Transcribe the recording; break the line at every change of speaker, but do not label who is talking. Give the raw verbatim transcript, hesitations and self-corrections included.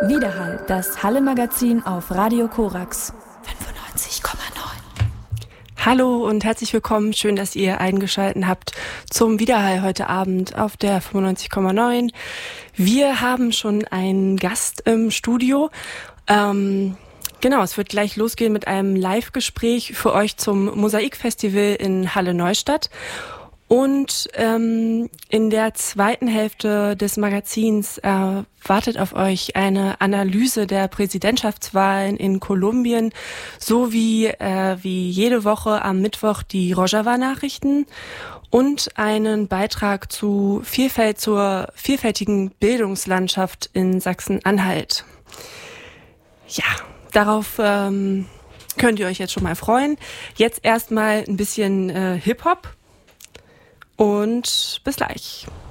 Widerhall, das Halle-Magazin auf Radio Korax fünfundneunzig Komma neun.
Hallo und herzlich willkommen. Schön, dass ihr eingeschaltet habt zum Widerhall heute Abend auf der fünfundneunzig Komma neun. Wir haben schon einen Gast im Studio. Ähm, genau, es wird gleich losgehen mit einem Live-Gespräch für euch zum Mosaikfestival in Halle-Neustadt. Und ähm, in der zweiten Hälfte des Magazins äh, wartet auf euch eine Analyse der Präsidentschaftswahlen in Kolumbien, sowie äh, wie jede Woche am Mittwoch die Rojava-Nachrichten und einen Beitrag zu Vielfalt zur vielfältigen Bildungslandschaft in Sachsen-Anhalt. Ja, darauf ähm, könnt ihr euch jetzt schon mal freuen. Jetzt erstmal ein bisschen äh, Hip-Hop. Und bis gleich.